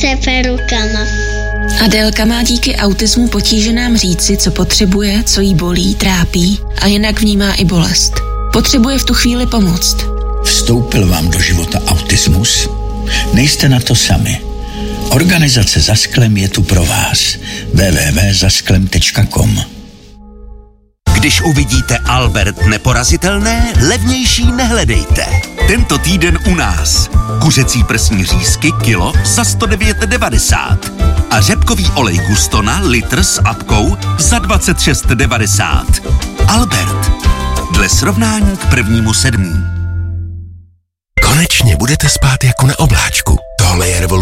třepe rukama. Adélka má díky autismu potíže nám říci, co potřebuje, co jí bolí, trápí a jinak vnímá i bolest. Potřebuje v tu chvíli pomoct. Vstoupil vám do života autismus? Nejste na to sami. Organizace Za sklem je tu pro vás. www.zasklem.com. Když uvidíte Albert neporazitelné, levnější nehledejte. Tento týden u nás. Kuřecí prsní řízky kilo za 109,90 a řepkový olej Gustona litr s apkou za 26,90. Albert. Dle srovnání k 1.7. Konečně budete spát jako na obláčku. Tohle je revoluce.